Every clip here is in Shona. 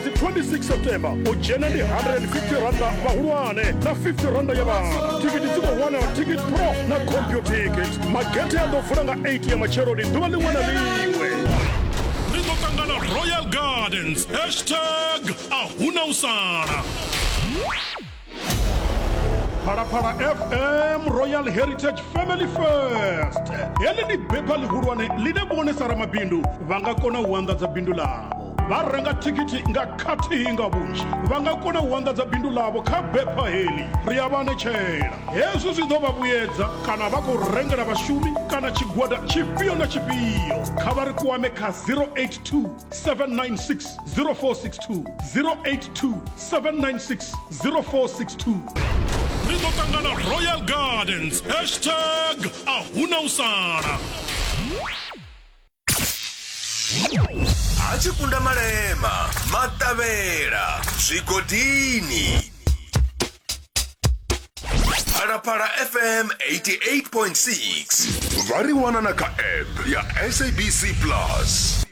Mwezi 26 September ujeneni 150 randa vahulwane na 50 randa ya vana. Tikiti ziko 1 ticket pro na computer ticket. Magete ya dofuranga 8 ya machero ni duwa liwe na liwe. Rizotangana Royal Gardens #ahuna usana. Parapara FM Royal Heritage Family First. Yale ni bepa lihurwane lide bone sarama bindu. Vanga kona uanda za bindu labo. Varanga tikiti nga kati hinga bunchi. Vanga kona uanda za bindu labo ka bepa heli. Riyabane chela. Yesu zidoba buyedza. Kana vako renga na bashumi. Kana chigwada chipio na chipio. Kabari kuwame ka 082-796-0462. 082-796-0462. Rizotangana Royal Gardens #ahuna usana. Achikunda Marema, Matavera, Zvigodini. Parapara FM 88.6. Variwana naka app ya SABC Plus.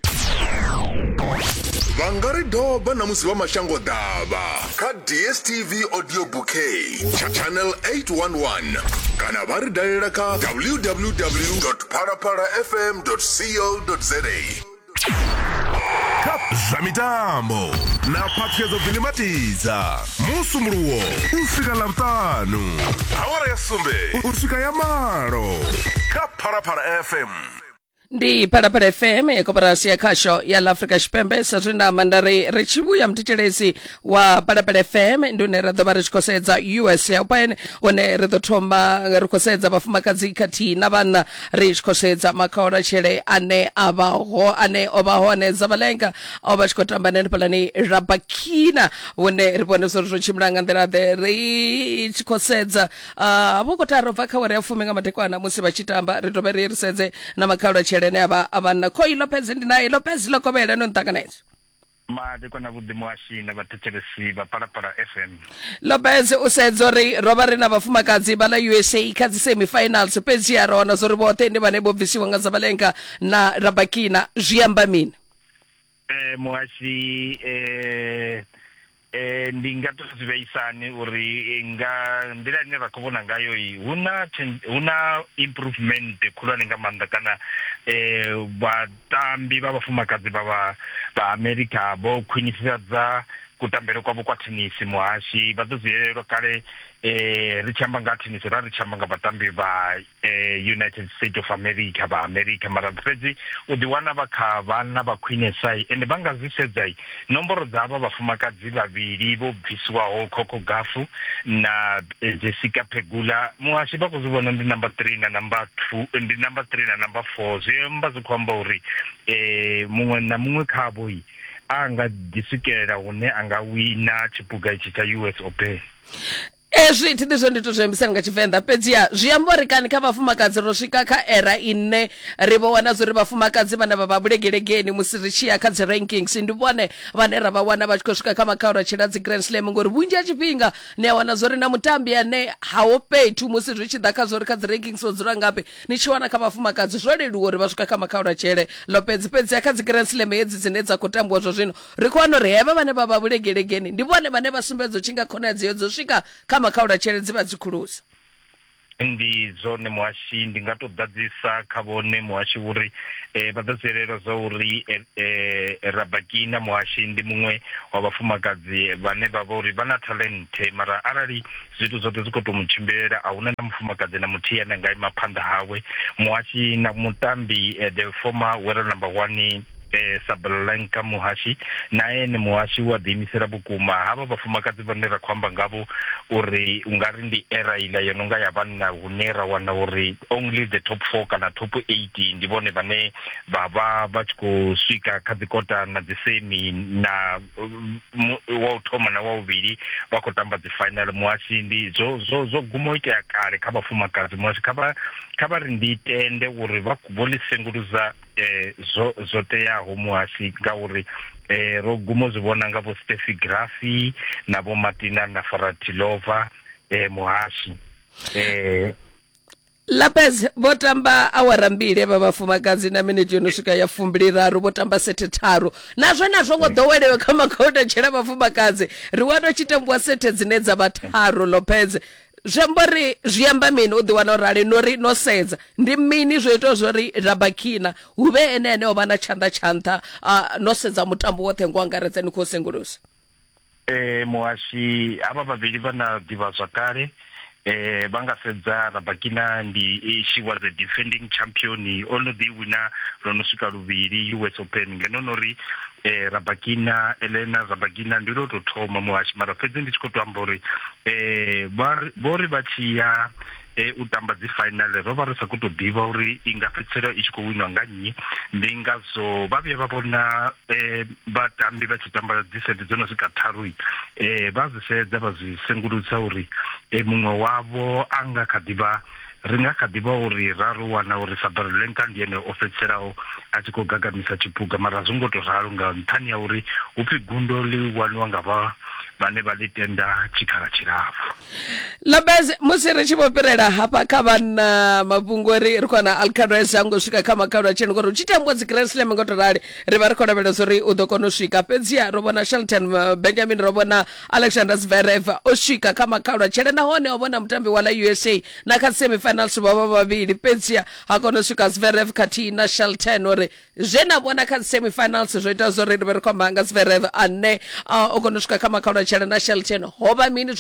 Vangari doba na musiba mashango daba ka DSTV audio bouquet channel 811 kana vari dalela ka www.paraparafm.co.za. Kap Zamitambo na Patkezo Vilimatiza Musumruo Usika Lavtanu Awara ya Sumbe Usika ya Maro Kap Parapara FM. Ndi Parapara FM ya koparasi ya kasho ya Afrika Shpembe Satrina Mandari Richibu ya mtichelezi wa Parapara FM ndune radhoba richikosedza US ya upaene one ridhotomba rikosedza vafumakazi kati na vana richikosedza makaora chele ane obaho ane zabalenga oba chikotamba nene palani Rabakina one ripone soro chimranga nderade richikosedza avokotaro vakawari ya fuminga matekwana musi vachitamba ritoberi risedze na makaora chele abana Koi Lopez ndinaye Lopez lokobela nontakaneza made kona budimwashi na batechelesi ba Parapara FM. Lopez usedzori robari na bafumakadzi bala USA kazi semifinals pezi ya rona zori bote ndi bane bobvisiwa ngazabalenga na Rabakina zviamba mina mwashi ndingatoziveisani uri ndira ine vakuvona ngayo iyi huna improvement khulwane nga maanḓa kana vatambi va vafumakadzi va America vo khwinisedza kutambela kwavo kwa tenisi muhashi vazozielelwa kale richamba nga tenisi richamba nga vatambi va United States of America va America mara fedzi udiwana vakha vana va khwinesai ende vangazisedzai nomboro dzava vafumakadzi vaviri vo bvisiwaho Coco Gauff na Jessica Pegula muhashi vakuzivona ndi number 3 na number 2 ndi number 3 na number 4 zviamba zikhomba uri mumwe na mumwe khavo iyi anga disikela une anga wina chipuga ichi cha US Open. Ezviti ndizvo nditozvembisa ngachivenda pedzia zviamborikani ka vafumakadzi rosvika ka era ine rivowana zori vafumakadzi vana vabulegelegeni musirichia kadzi rankings ndivone vane ravawana vachikosvika kamakaura chena dzi Grand Slam ngori vunji achipinga newana zori na mutambi ane haopetu musirichidaka zori kadzi rankings odzura ngapi nichiwana ka vafumakadzi zvoleluwa uri vasvika kamakaura chere Lopez pedzia kadzi Grand Slam edzi dzinedza kutambwa zvozvino rikuano reheva vane vabulegelegeni ndivone vane vasumbedzo chinga khona dziyo dzosvika makaura chere dziva dzikulusa ndi zone mwashi ndingatodadzisa khavone mwashi uri vadazerera zvauri Rabakina mwashi ndi mumwe wa vafumakadzi vane vava uri vana talente mara arali zvitu zvote zikotomuchimbirira hauna na mufumakadzi na muti anenge aima phanḓa hawe mwashi na mutambi the former world number 1 Sabalenka muhashi naye ni muhashi wa dhimisira bukuma hava vafumakadzi vane rakhwamba ngavo uri ungari ndi era ila yanonga ya vanna hunera wana uri only the top 4 kana top 8 ndivone vane vava vachikusvika kadzikota na dzisemi na wautoma na wauviri vakotamba dzifinal muhashi ndi zo gumoita yakale kha vafumakadzi muhashi kha ri nditende uri vakuvolisenguluza zoteyaho muhashi ngauri rogumo zvivona ngavo Steffi Graf navo Martina Navratilova muhashi Lapez botamba awara mbili ava vafumakadzi na minute yonosvika ya 23 botamba sete 3 nazvo ngo dowelewe kama kaunotchera vafumakadzi riwato chitambwa sete dzine dzava 3 Lopez zvembori zviyamba mini u ḓiwana urali nori no sedza ndi mini zwoito zwori Rabakina huve ene ovha na tshanḓa no sedza mutambo woṱhe ngwangaredza ni khou sengulusa muhashi ava vhavhili vana ḓivhazwakale vanga sedza Rabakina she was a defending champion ono ḓi wina lono swika luvhili US Open ngeno nori Rabakina Elena Rabakina ndilo to thoma muhashi mara fhedzi ndi tshi khou to amba uri vhori vha tshi ya u tamba dzi final ro vha ri sa khou to ḓivha uri i nga fhedzisela i tshi khou winwa nga nnyi ndi ngazwo vha vhuya vha vhona vhatambi vha tshi tamba dzi seti dzo no swika 3 vha zwi sedza vha zwi sengulusa uri muṅwe wavho anga kha ḓivha ringa kha ḓivha uri ra ri wana uri Sabalenka ndi ene o fhedziselaho a tshi khou gagamisa tshiphuga mara zwi ngo to ralo nga nṱhani ya uri upfi gundo ḽi waniwa nga vhane vha ḽi tenda tshikhala tshilapfu. Lopez musi ri tshi vho fhirela hafha kha vhana mafhungo ri khou na Alcaraz ango swika kha makhaula tsheno ngori u tshi tambwa dzi Grand Slam ngo to rali ri vha ri khou lavhelesa uri u ḓo kona u swika fhedziha ro vhona Shelton Benjamin ro vhona Alexander Zverev o swika kha makhaula tshele nahone o vhona mutambi wa la USA na kha semifinals vha vhavhili fhedziha ha kona u swika Zverev khathihi na Shelton uri zwe na vhona kha semifinals zwo ita zwo ri vha ri khou amba nga Zverev ane o kona u swika kha makhaula tshele na Shelton hovha mini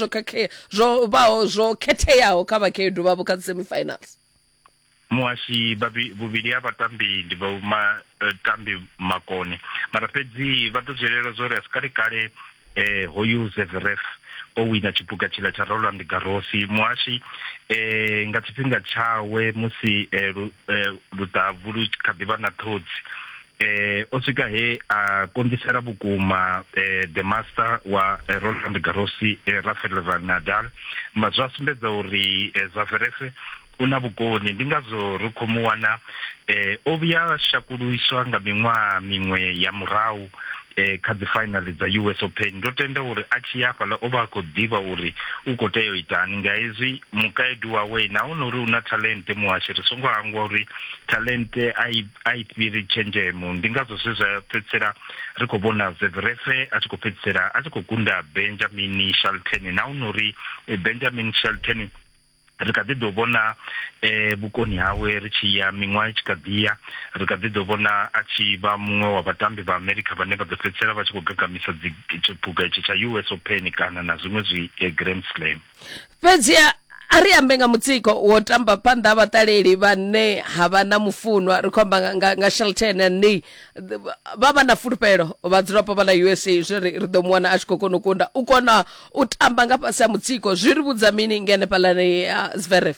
zwo khetheaho kha vhakhaedu vhavho kha semifinals muhashi vhuvhili ha vhatambi ndi vhatambi makone mara fhedzi vha ḓo dzelela zwo ri a si kale hoyu Zverev o wina tshiphuga tshila tsha Roland Garros muhashi nga tshifhinga tshawe musi luṱavu lu kha ḓivha na ṱhodzi o swika he a konḓisela vhukuma the master wa Roland Garros Rafael Nadal ma zwa sumbedza uri Zverev una vhukoni ndi ngazwo ri khou mu wana o vhuya shakuluiswa nga miṅwaha miṅwe ya murahu kha dzi final dza US Open ndo tenda uri a tshi ya fhaḽa o vha a khou ḓivha uri u khou tea u itani nga hezwi mukaedu wawe nahone uri una talente muhashi ri songo hangwa uri talente a i fhiri tshenzhemo ndi ngazwo zwe zwa fhedzisela ri khou vhona Zverev a tshi khou fhedzisela a tshi khou kunda Benjamin Shelton nahone uri Benjamin Shelton ri kha ḓi ḓo vhona vhukoni hawe ri tshi ya miṅwaha i tshi kha ḓi ya ri kha ḓi ḓo vhona a tshi vha muṅwe wa vhatambi vha America vhane vha ḓo fhedzisela vha tshi khou gagamisa tshiphuga itshi tsha US Open kana na zwiṅwe Grand Slam. Fhedziha a ri ambe nga mutsiko wo tamba phanḓa vhaṱaleli vhane havha na mufunwa ri khou amba nga Shelton ni vha vha na fulufhelo vhadzulapo vha la USA zwi ri ḓo mu wana a tshi khou kona u kunda u kona u tamba nga fhasi ha mutsiko zwi ri vhudza mini ngene phalani ya Zverev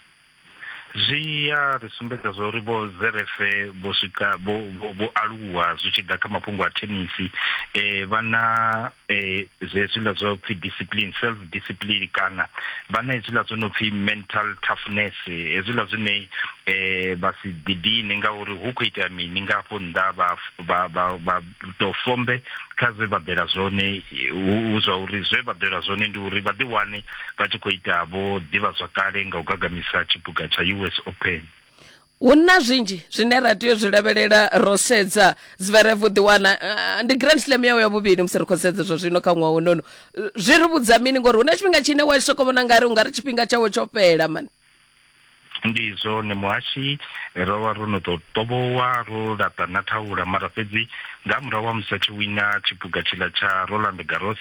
zwi ya ri sumbedza zwa uri vho Zverev vho swika vho aluwa zwi tshi ḓa kha mafhungo a tenisi vha na hezwiḽa zwo pfi discipline self discipline kana vha na hezwiḽa zwo no pfi mental toughness hezwiḽa zwine vha si didine nga uri hu khou itea mini nga hafho nnḓa vha to fombe kha zwe vha ḓela zwone hu zwa uri zwe vha ḓela zwone ndi uri vha ḓi wane vha tshi khou ita vho ḓivhazwakale nga u gagamisa tshiphuga tsha US Open. Huna zwinzhi zwine ra tea u zwi lavhelela ro sedza Zverev ḓi wana ndi Grand Slam yawe ya vhuvhili musi ri khou sedza zwo zwino kha ṅwaha unono zwi ri vhudza mini ngori huna tshifhinga tshine wa soko vhona nga ri ungari tshifhinga tshawe tsho fhela mani ndi zwone muhashi ro vha ro no to tovhowa ro laṱa na thaula mara fhedzi nga murahu wa musi a tshi wina tshiphuga tshila tsha Roland Garros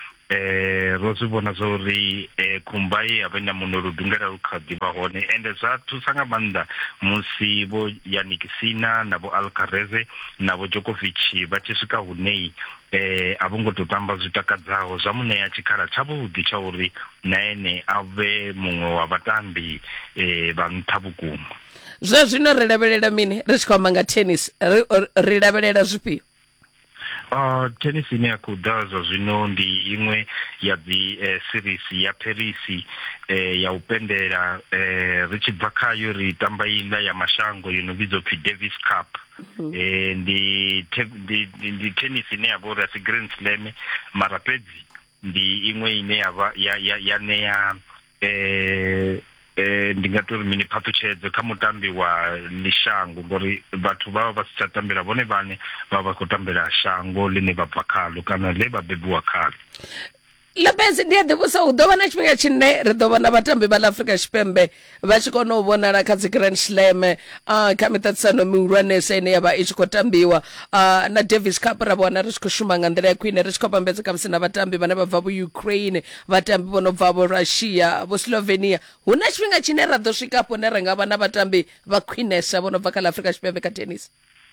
ro zwi vhona zwa uri khumba ye avha na muno ludungela lu kha ḓivha hone ende zwa thusa nga maanḓa musi vho Jannik Sinner na vho Alcaraz na vho Djokovic vha tshi swika hune a vho ngo to tamba zwi takadzaho zwa muṋea tshikhala tshavhuḓi tsha uri na ene a vhe muṅwe wa vhatambi vha nṱha vhukuma. zwe zwino ri lavhelela mini ri tshi khou amba nga tennis ri lavhelela zwifhio? Tennis ine ya khou ḓa zwa zwino ndi iṅwe ya dzi series ya Paris ya u pendela ri tshi bva khayo ri tamba iḽa ya mashango yo no vhidzwa pfi Davis Cup ndi tennis ine ya vha uri a si Grand Slam mara fhedzi ndi iṅwe ine ya ṋea ndi nga tori mini phaṱutshedze kha mutambi wa lishango ngori vhathu vha vha si tsha tambela vhone vhane vha khou tambela shango line vha bva khalo kana le vha bebiwa khalo. Lopez ndi a ḓivhusa hu ḓo vha na tshifhinga tshine ri ḓo vhona vhatambi vha Afrika Tshipembe vha tshi kona u vhonala kha dzi Grand Slam kha miṱaṱisano mihulwanesa ine yavha i tshi khou tambiwa na Davis Cup ra vhona ri tshi khou shuma nga nḓila ya khwine ri tshi khou pambedza kha musi na vhatambi vhane vha bva vho Ukraine, vhatambi vho no bva vho Russia, vho Slovenia. Hu na tshifhinga tshine ra ḓo swika hafho ne ri nga vha na vhatambi vha khwinesa vho no bva kha Afrika Tshipembe kha tennis.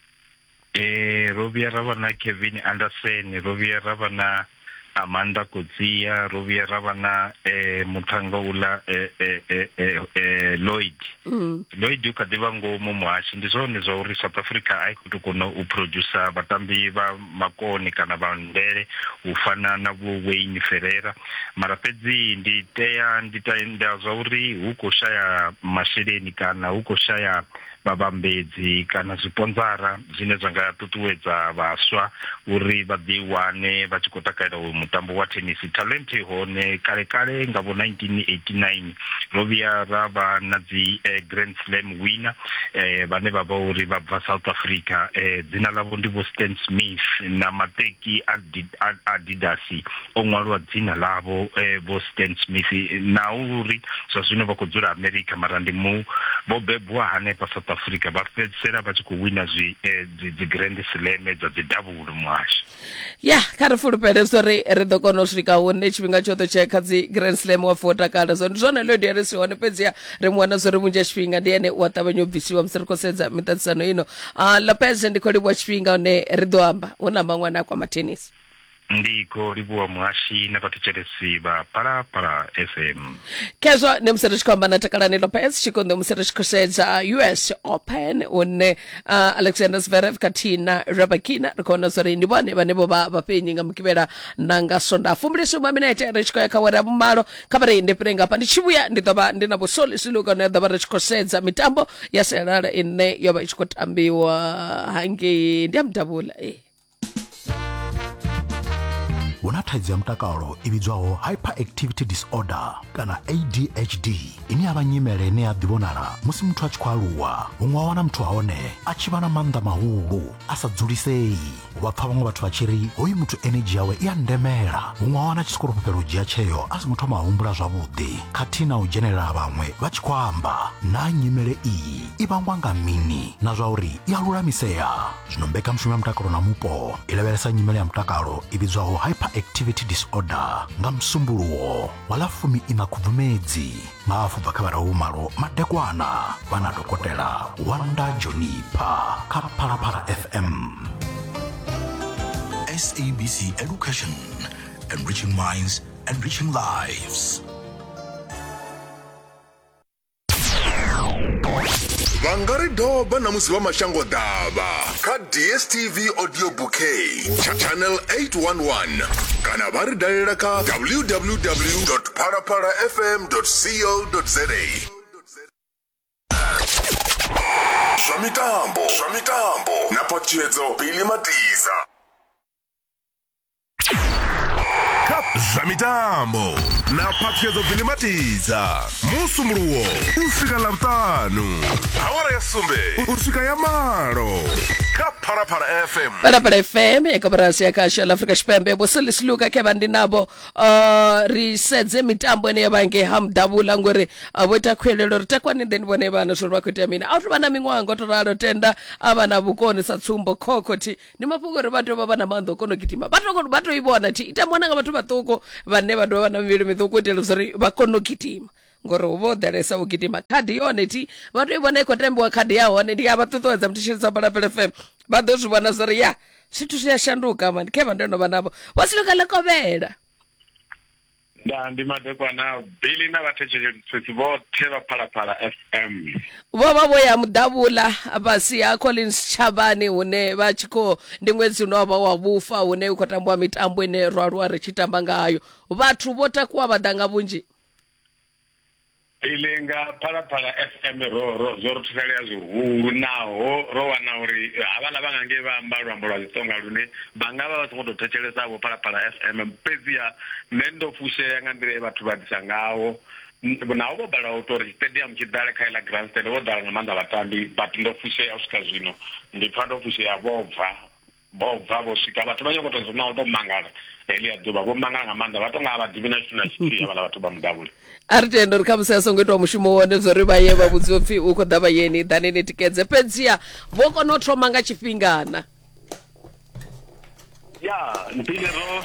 Ro vhuya ra vha na Kevin Anderson, ro vhuya ra vha na Amanda Kutsia, ro vhuya ra vha na muthannga uḽa Lloyd. Lloyd u kha ḓi vha ngomu muhashi. Ndi zwone zwa uri South Africa a i khou tou kona u producer vhatambi vha makoni kana vha ndele u fana na vho Wayne Ferreira, mara fhedzi ndi tenda zwa uri hu khou shaya masheleni kana hu khou shaya vhavhambedzi kana zwiponsara zwine zwa nga ṱuṱuwedza vhaswa uri vha ḓi wane vha tshi khou takalela u mutambo wa tennis. Talent hone kale nga vo 1989 ro vhuya ra vha na dzi Grand Slam winner vhane vha vha uri vha bva South Africa, dzina ḽavho ndi vho Stan Smith na mateki Adidas o ṅwaliwa dzina ḽavho vho Stan Smith na uri zwa zwino vha khou dzula America mara ndi vho bebwa hanefha South Africa vha fhedzisela vha tshi khou wina dzi Grand Slam dza dzi double muhashi. Kha ri fulufhele uri ri ḓo kona u swika hune tshifhinga tshoṱhe tshe kha dzi Grand Slam wa fo takala so ndi zwone Lloyd ri si hone fhedziha ri mu wana zwo ri vhunzhi tshifhinga ndi ene u a ṱavhanya u bvisiwa musi ri khou sedza miṱaṱisano ino. Lopez ndi khou livhuwa tshifhinga hune ri ḓo amba hu na maṅwe ane a kwama tennis. Ndi khou livhuwa muhashi na vhathetshelesi vha Phalaphala FM. Kezwo ndi musi ri tshi khou amba na Takalani Lopez tshikonḓo musi ri tshi khou sedza US Open hune Alexander Zverev khathihi na Rybakina ri khou vhona zwa uri ndi vhone vhane vho vha vhafhenyi nga mukivhela na nga Sondaha 27 minete ri tshi khou ya kha awara ya vhumalo. Kha vha ri ndi fhire ngafha ndi tshi vhuya ndi ḓo vha ndi na Bosoli Siluka hune ḓo vha ri tshi khou sedza mitambo ya sialala ine yo vha i tshi khou tambiwa hangei ndi ya Mudavula. Huna thaidzo ya mutakalo i vhidzwaho hyperactivity disorder kana ADHD ine ya vha nyimele ine ya ḓivhonala musi muthu a tshi khou aluwa. Huṅwe wa wana muthu a hone a tshi vha na maanḓa mahulu a sa dzulisei. Vha pfa vhaṅwe vhathu vha tshi ri hoyu muthu energy yawe i a ndemela. Huṅwe wa wana a tshi sokou fhufhela u dzhia tsheo a songo thoma a humbula zwavhuḓi khathihi na u dzhenelela vhaṅwe vha tshi khou amba na nyimele iyi i vhangwa nga mini na zwa uri i a lulamisea. Zwino mbekanyamushumo ya mutakalo na mupo i lavhelesa nyimele ya mutakalo i vhidzwaho hyperactivity disorder nga msumbuluwo wa ḽa 14 Khubvumedzi nga afho kha vhara humalo madekwana vha na dokotela Wanda Jonipa kha Phalaphala FM. SABC Education, enriching minds, enriching lives. Vangari doba na musi wa mashango daba kha DSTV audio bouquet channel 811 kana vari dalela kha www.phalaphalafm.co.za. Shamitambo na Pachezo Billy Matiza. Zamitambo na Pachezo Billy Matiza musumruwo usika lavutanu awara ya sumbe usika ya malo kha Phalaphala FM. Phalaphala FM ekabarasi ya kasha la Afrika Tshipembe Bosoli Siluka ke vandi nabo ri sedze mitambo ene ya bange Hamdavula ngori vhota khwelelo ri takwani then vhone vhana zwo vha khou ita mini a vha na miṅwango to ralo tenda avana vhukoni sa tsumbo khokoti ni mafhungo ri vhathu vha vha na maanḓo kono gitima vhathu ibona thi ita mwana nga vhathu vhaṱuku vhane vha dovha na mivhili miṱuku itela uri vha kono gitima ngori hu vho ḓalesa u gitima khadi yone thi vhathu ibona i khou tambiwa khadi ya hone ndi a vha ṱuṱuwedza mutshitshisa Phalaphala FM vha ḓo zwi vhona zwa uri ya zwithu zwi a shanduka mani khe vha ndo no vha navho Wasiluka Ḽakovhela. Ndi madekwana Billy na vhathetshelesi vhoṱhe vha Phalaphala FM. Vho vha vho ya Mudavula fhasi ya Collins Chavani hune vha tshi khou ndi ṅwedzi uno vha wa vhufa hune u khou tambiwa mitambo ine ro aluwa ri tshi tamba ngayo vhathu vho takuwa vha ḓa nga vhunzhi. Ilenga Phalaphala FM ro ri thusalea zwihulu naho ro wana uri havhala vha nga nge vha amba luambo lwa Xitsonga lune vha nga vha vha songo tou thetshelesa vho Phalaphala FM fhedziha nṋe ndo fushea nga nḓila e vhathu vha disa ngaho navo vo bala u tori stadium tshi ḓale kha iḽa grandstand vo ḓala nga maanḓa vhatambi but ndo fushea u swika zwino ndi pfa ndo fushea vho bva vho swika vhathu vha nyoko to zona u to mangala heḽi a ḓuvha vho mangala nga maanḓa vha to nga vha ḓivhi na tshithu na tshithihi havhala vhathu vha mudavhuli a ri tenda uri khamusi a songo itiwa mushumo wone zwo ri vha ye vha vhudziwa pfhi u khou ḓa vhayeni ḓani ni tikedze fhedziha vho kona u thoma nga tshifhingana ya mpile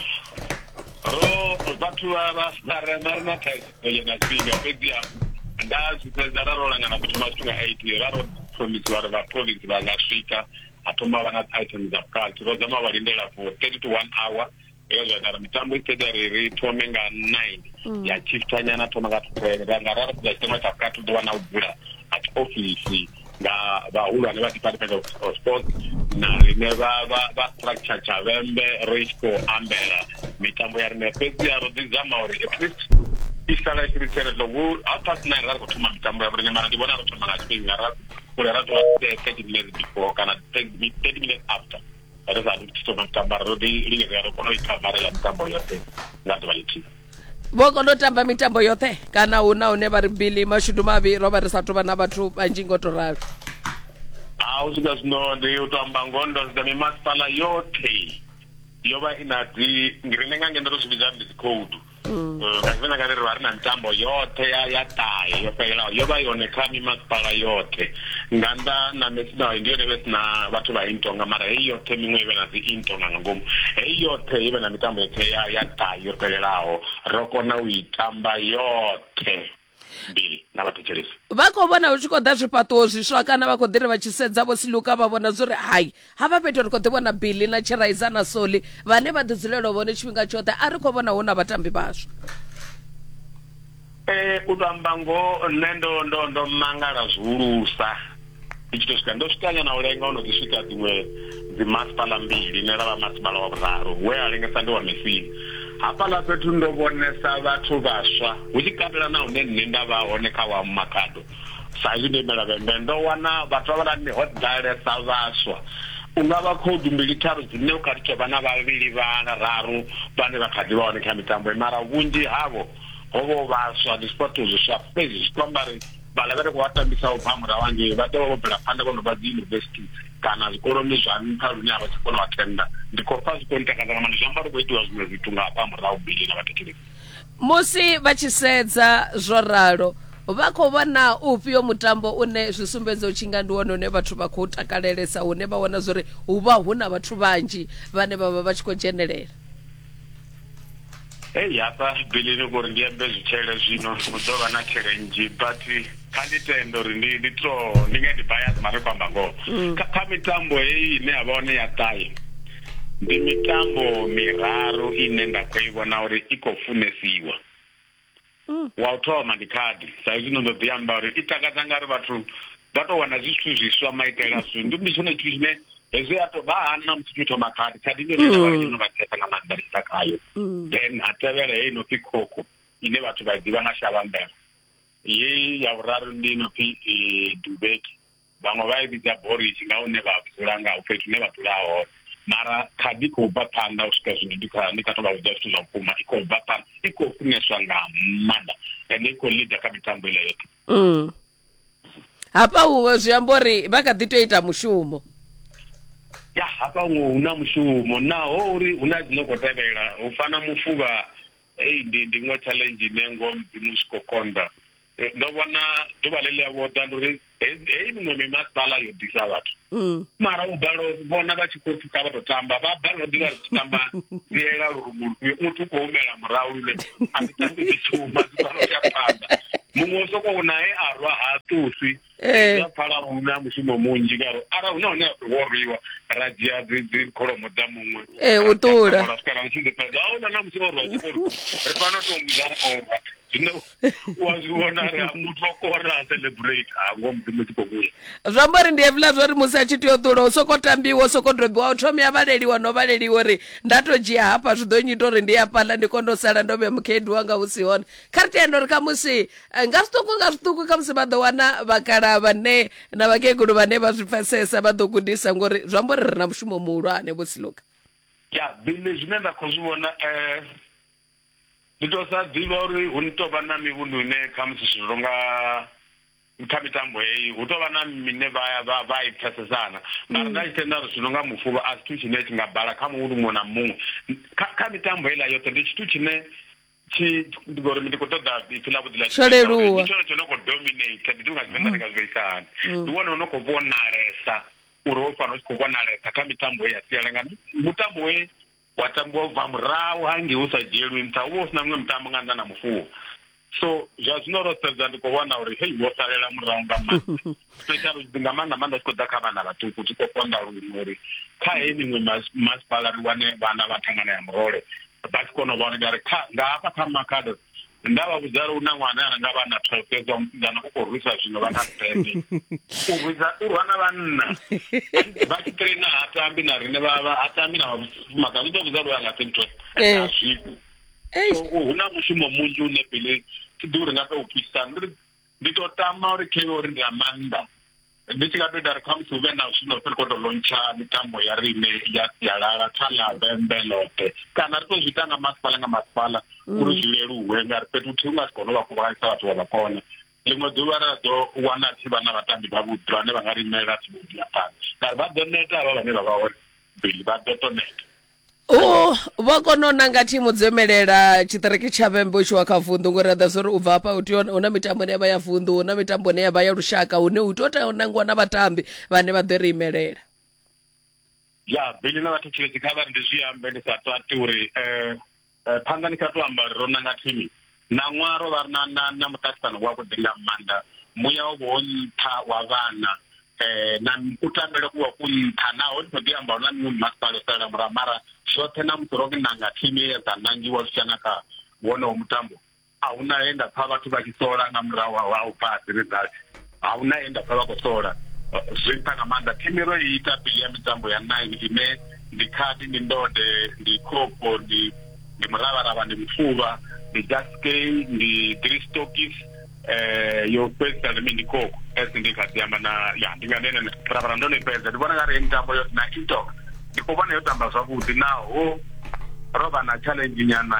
ro vhathu vha rena na thaidzo na tshifhinga fhedziha nda zwi fhedza ra ro langana fhethu ma zwithu nga 8 ra ro promisiwa uri vha province vha nga swika a thoma vha na items dza vhukati ro zama vha lindela for 30 to 1 hour eyo zwa dara mitambo iteda ri thome nga 9 ya chifta nyana thoma nga 12 nga ra ri tsema tsha vhukati ḓo wana u bula at office nga vhahulwane vha department of sports na rine vha structure tsha vhembe ro isko ambela mitambo ya rine fhedzi ya ro ḓizama uri at least isala isiritsele lo after 9 ra khou thoma mitambo ya rine mara ndi vhona ro thoma nga tshifhinga ra kule ra to 30 minutes before kana 30 minutes after ra sa ndi thoma mitambo ro di lingea ro kono ikavara ya mitambo yote nga ḓuvha lithihi vho kona u tamba mitambo yoṱhe kana huna hune vha ri bili mashudu mavhi ro vha ri sa tou vha na vhathu vhanzhi ngo to ralo u swika zwino ndi u tamba ngondo dza mimasipala yoṱhe yo vha ina dzi ngirine nga ngendo ro zwi vhidza ndi dzi code nga zwina nga ri vha ri na mitambo yoṱhe ya ṱahe yo fhelelaho yo vha yone kha mimasipala yoṱhe nga nnḓa na mesinaho ndi yone vhe sina vhathu vha intonga mara heyi yoṱhe miṅwe i vhe na dzi intonga nga ngomu heyi yoṱhe i vhe na mitambo yoṱhe ya ṱahe yo fhelelaho ro kona u i tamba yoṱhe mbili na vhathetshelesi vha khou vhona hu tshi khou ḓa zwifhaṱuwo zwiswa kana vha khou ḓi ri vha tshi sedza vho siluka vha vhona zwo ri hayi havha fhethu ri khou ḓi vhona bili na tshiraiza na soli vhane vha ḓi dzulela u vhone tshifhinga tshoṱhe a ri khou vhona hu na vhatambi vhaswa u tamba ngo nne ndo mangala zwihulusa ndi tshi to swika ndo swika nyana u lenga ono ḓi swika dziṅwe dzimasipala mbili ne ra vha masipala wa vhuraru we a lengesa ndi wa mesini hafhaḽa fhethu ndo vhonesa vhathu vhaswa hu tshi katela na hune nne nda vha hone kha wa Makhado sa izwi ndo imela vhembe ndo wana vhathu vhavhalani ho ḓalesa vhaswa u nga vha khoudu mbili tharu dzine u kha ri tou vha na vhavhili vhana raru vhane vha kha ḓi vha hone kha mitambo mara vhunzhi havho hovho vhaswa ndi sport zwiswa fhedzi zwi khou amba ri vhaḽa vha ri khou vhatambisa u bva murahu hangei vha ḓo vha vho bvela phanḓa vho no vha dzi university kana zwikoloni zwa nṱha lune a vha tshi kona u attenda ndi khou pfa zwi khou ntakadza nga maanḓa zwi amba ri khou itiwa zwiṅwe zwithu nga hafha murahu bili na vhathetshelesi musi vha tshi sedza zwo ralo vha khou vhona ufhio mutambo une zwi sumbedza u tshi nga ndi wone une vhathu vha khou takalelesa hune vha vhona zwori hu vha hu na vhathu vhanzhi vhane vha vha vha tshi khou dzhenelela hafha bilini kuri ndi ambe zwitshele zwino hu ḓo vha na challenge but kha ndi tenda uri ndi nga ndi bias mara khou amba ngoho kha mitambo heyi ine ya vha hone ya ṱahe ndi mitambo miraru ine nda khou i vhona uri i khou funesiwa wa u thoma ndi khadi sa izwi no ḓo ḓi amba uri i takadza nga ri vhathu vha tou wana zwithu zwiswa maitela zwino ndi tshone tshithu tshine hezwi a to vha hana musi tshi thoma khadi ndi yone vha vha khetha nga maanḓa ri takayo then a tevhela heyi no pfi khokho ine vhathu vha ḓivha nga shavha mbela yeyi ya vhuraru ndi no pfi dubeki vhaṅwe vha i vhidza boris nga hune vha dzula nga fhethu hune vha dzula hone mara khadi khou bva phanḓa u swika zwino ndi kha to vha vhudza zwithu zwa vhukuma i khou bva phanḓa i khou funeswa nga maanḓa ende i khou leader kha mitambo ile yoṱhe hafha huwe zwi amba uri vha kha ḓi tou ita mushumo ya hafha hu na mushumo naho uri hu na dzino khou tevhela u fana mufuvha ndi iṅwe challenge ine ngomu musi khou konḓa ndo vhona ḓuvha ḽe ḽi a vhoḓa ndi uri heyi miṅwe mimasipala yo ḓisa vhathu mara u bala vhona vha tshi khou pfuka vha tou tamba vha bala ḓivha ri tshi tamba dziela lurumulu muthu u khou humela murahu lune a dzi tambi dzi shuma dzi fana u ya phanḓa muṅwe u sokou naye a rwa ha ṱuswi ya pfala hu na mushumo munzhi ngaro ara hu na hune wo rwiwa ra dzhia dzi kholomo dza muṅwe u ṱula ahuna na musi o rwa dzikolo ri fana to muzana zwino wa zwi vhona ri muthu o kora a celebrate a ngo mudzimu tshi khou vhuya zwi amba uri ndi hevhiḽa zwa uri musi a tshi tea u ṱula u sokou tambiwa u sokou dobiwa u thoma ya vhaleliwa no vhaleliwa uri nda to dzhia hafha zwi ḓo nyita uri ndi ya fhaḽa ndi kone u sala ndo vhe mukhaedu wanga hu si hone kha ri tenda uri khamusi nga zwiṱuku khamusi vha ḓo wana vhakalaha vhane na vhakegulu vhane vha zwi pfesesa vha ḓo gudisa ngori zwi amba uri ri na mushumo muhulwane vho Siluka ya bile zwine nda khou zwi vhona nditosadziva uri unotova na mivundu ine kamusi zvironga kamitambo hei utova na mine vaipfesesana mara ndachitenda kuti zvinonga mupfuva asi chitu chine chingabhara kamuuri mumwe namumwe kamitambo hela yote ndi chitu chine ngori ndikotoda zvoleruwa ichoro chinokodominate nditingazivenda ndingaziveisaani ndiwone unokuvonaresa uri wofana uchikuvonaresa kamitambo hei yasiyana mutambo we watambwa ubva murau hange usadyerwi mutawo usina mumwe mutambo ngandana mufuwo so zvazvinorosedza ndikuona uri hei wosalela muraunda manda special ndingamanda manda chikodaka vana vatuku tikokonda rumuri kahei nimwe masipala riwane vana vatangana ya murole vatikona vaonegare ngaapa kamakado ndava kuzara una mwana ananga vana 12 ndana kukorwisa zvino vana 10 kurwisa urwana vanna vachitraina hatambi narine vava atambi navafumaka ndokuzara anga 20 azviku so huna mushumo munji unebhile tiduri ngape upisa nditotama uri kevo uri ndamanda ndichikatoita rikamusuve na zvino perikotoloncha mitambo yarime yasiyalala talabembelote kana ritozvitanga masipala uri zvileruhwe ngari petu kuti ungazigonova kuvaisa vatu vavakona rimwe dhuva razowana ti vana vatambi vavudi vane vangarimera tibudi yapani ngari vadoneta ava vane vavaori bhili vadotoneta vakonona ngati mudzemelela chitariki cha vembe uchi wakavundu ngoradha zori ubva apa uti una mitambo neyava ya vundu una mitambo neyava ya rushaka une utota unangwa na vatambi vane vadorimelela ya bhili na vatechirezi kavari ndizviyambe ndisati ati uri panga ndikatoamba rona ngatimi namwaro vari namutakisano wakudzinga manda muya wovonta wavana na utambele kuwa kunta nawo ndinogiamba una mimwe masipala osala muramara zvote namusoroki nanga timu yezanangiwa zvichanaka wona womutambo haunaenda pa vatu vachisora namurawa wavo pasi rezati haunaenda pa vakosora zvipanga manda timu iro iita pili ya mitambo ya 9 ine ndikati ndindode ndikopo ndimuravarava ndimupfuva ndijaskei ndidristokis yopesa nemi ndikoko esi ndikatiyamba na ya ndinganene pravara ndonepedza ndibona ngari mitambo yoti na intok ndikuvona yotamba zvakuti naho rova na challenge nyana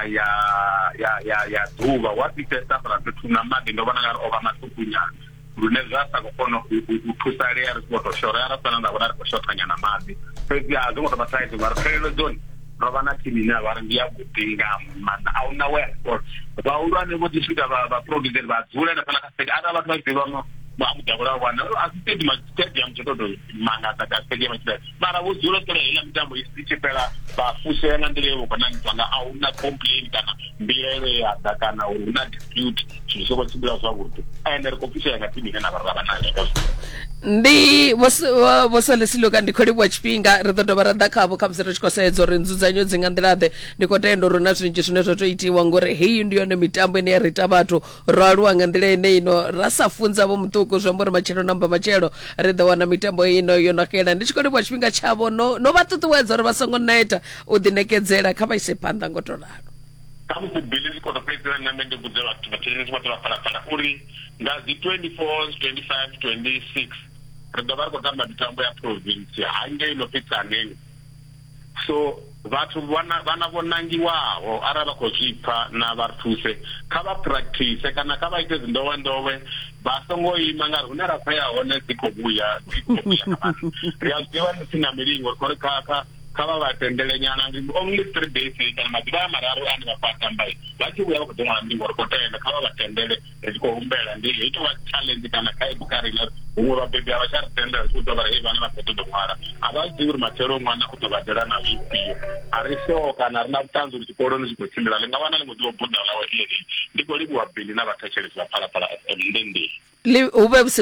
ya dhuva wapitesafara totunamadi ndovona ngari ova masuku nyana rune zvasakukona utusaleya rikuvotoshora yarasana vona rikushota nyana madi pesi hazvingotomasaiti varikhelelo dzoni rova na timu ine vari ndiyakudinga mana auna wesport vaurwane votisvika vaproduceri vadzula nepanakaseki ata vatu vaziva vamudhabura wana asitedi mastadium chototo mangasa kaseki machida mara vodzula sora hela mitambo ichipera vafuse yangandirevo pananitsvanga auna complain kana mbirero yadza kana una dispute zvisokotsibira zvakuti aende rikofisha yakatimi kana varava nayo ndi vosolesiluka ndikholiwa chipinga ritodova radakavo khamsiro chikosedzo ri nzudzanyo dzinga ndilathe ndikotendo rona zvinji zvine zvotoitiwa ngori heyi ndiyone mitambo ine yarita vathu roaluwa nga ndila ine ino rasafunza vo mutuku zvombori machelo namba machelo ridowana mitambo ino yonakela ndichikholiwa chipinga chavo no vatutuwedza uri vasongo naita udinekedzela kha vaise phanḓa ngotolalo kamusi bhili ndikotopedzera nyambe ndikudze vatu vatenesi vatu vaparapara uri ngazi 24 25 26 ridova rikotamba mitambo ya provinsi hange inopedza neni so vatu vana vonangiwawo ara vakozvipa navartuse kavapractice kana kavaite zindove vasongoima ngari hune rafayawo nezikobuya kavanhu riyaziva ndisina miringo rikori kava vatendele nyana only 3 days kana mazuva mararu ane vapatambai vachiuya vakudhomwa ndingo rikotaenda kava vatendele richikohumbela ndiyo itova challenge kana kaibukarila umwe vabhebi avacharitendera richikutova hei vana vapetodomwara havazivi uri matero mwana kutovadhera nazvipiyo ariso kana rina kutanzi richikoro nichigotsimbira lingavana limwe dzivobhudha lawo iye ndiko libuwa bhili navatachelesi vaparapara ndendei uve